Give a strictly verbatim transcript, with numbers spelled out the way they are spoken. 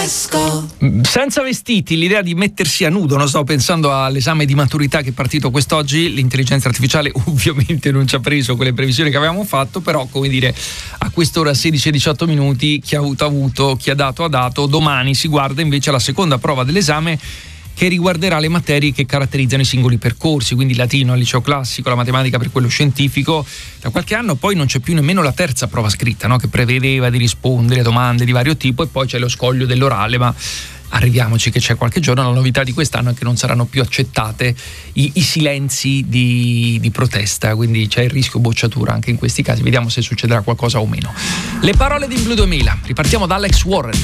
Senza vestiti, l'idea di mettersi a nudo, non sto pensando all'esame di maturità che è partito quest'oggi, l'intelligenza artificiale ovviamente non ci ha preso quelle previsioni che avevamo fatto, però come dire, a quest'ora sedici e diciotto minuti, chi ha avuto ha avuto, chi ha dato ha dato. Domani si guarda invece la seconda prova dell'esame, che riguarderà le materie che caratterizzano i singoli percorsi, quindi il latino al liceo classico, la matematica per quello scientifico. Da qualche anno poi non c'è più nemmeno la terza prova scritta, no? Che prevedeva di rispondere a domande di vario tipo, e poi c'è lo scoglio dell'orale, ma arriviamoci che c'è qualche giorno. La novità di quest'anno è che non saranno più accettate i, i silenzi di, di protesta, quindi c'è il rischio bocciatura anche in questi casi. Vediamo se succederà qualcosa o meno. Le parole di In Blue duemila, ripartiamo da Alex Warren.